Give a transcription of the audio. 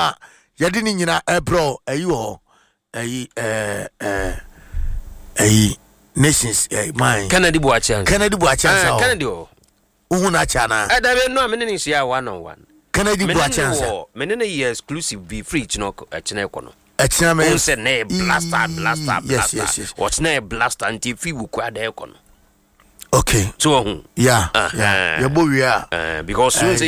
a yɛde ni nyina bro ayi ho ayi nations mine Kennedy Boachian Kennedy uhu na cha na adabe no amene ni sia one on one Kennedy Boachian mene na ye exclusive be free chino echine ko no echina me say na blaster yes. What's na blaster anti fi bu kwa da ko no okay so yeah ya bo wi a because soon